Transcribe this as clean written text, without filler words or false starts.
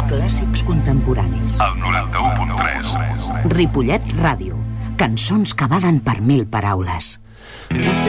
Clàssics contemporanis. El 91.3. Ripollet Ràdio. Cançons que valen per 1000 paraules.